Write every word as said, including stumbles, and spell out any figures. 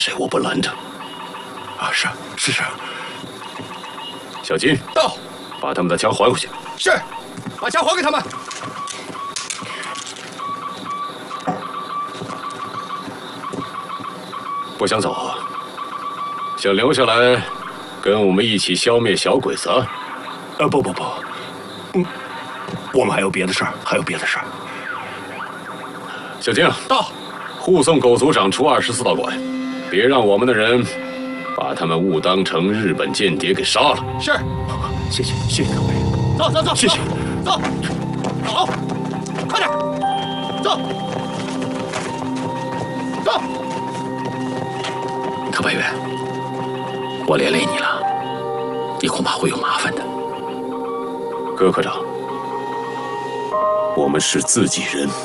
谁我不拦着。 啊，是是是。 小金到， 把他们的枪还回去。 是，把枪还给他们。 不想走啊？想留下来，跟我们一起消灭小鬼子啊？ 呃，不不不，嗯，我们还有别的事儿，还有别的事儿。 小金到， 护送狗族长出二十四道馆，别让我们的人把他们误当成日本间谍给杀了。 是， 谢谢谢谢各位。 走走走， 谢谢。 走，走，快点，走，走。 柯白月，我连累你了，你恐怕会有麻烦的。 柯科长，我们是自己人。